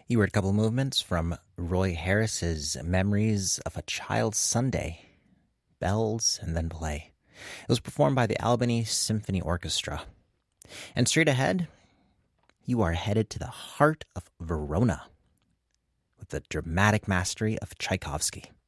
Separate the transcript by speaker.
Speaker 1: You heard a couple movements from Roy Harris's Memories of a Child's Sunday, Bells and Then Play. It was performed by the Albany Symphony Orchestra. And straight ahead, you are headed to the heart of Verona with the dramatic mastery of Tchaikovsky.